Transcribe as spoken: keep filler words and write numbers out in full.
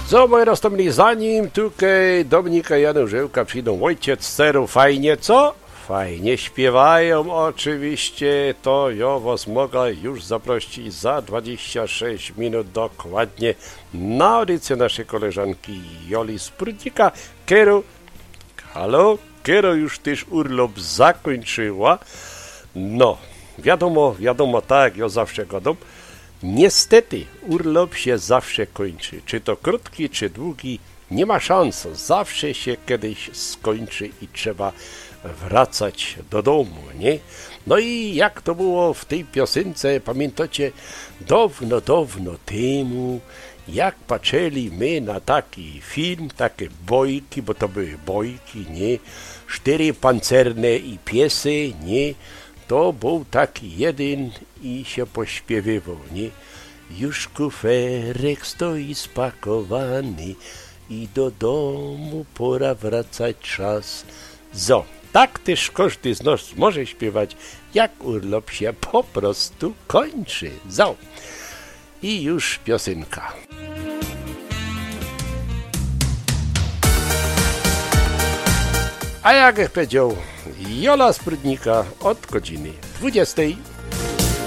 Co, moi roztomili, zanim tutaj Dominika Januszewka przyjdą Wojciech z Ceru, fajnie, co? Fajnie śpiewają, oczywiście, to ja was mogę już zaprosić za dwadzieścia sześć minut dokładnie na audycję naszej koleżanki Joli Sprudnika. Kero, halo, Kero już też urlop zakończyła. No, wiadomo, wiadomo, tak, ja zawsze gadam. Niestety, urlop się zawsze kończy. Czy to krótki, czy długi, nie ma szans. Zawsze się kiedyś skończy i trzeba wracać do domu, nie? No i jak to było w tej piosence, pamiętacie, dawno, dawno temu, jak patrzyli my na taki film, takie bojki, bo to były bojki, nie? Cztery pancerne i piesy, nie? To był taki jeden i się pośpiewywał, nie? Już kuferek stoi spakowany i do domu pora wracać czas. Zo, tak też każdy z nas może śpiewać, jak urlop się po prostu kończy. Zo. I już piosenka. A jak powiedział Jola Sprudnika od godziny dwudziestej.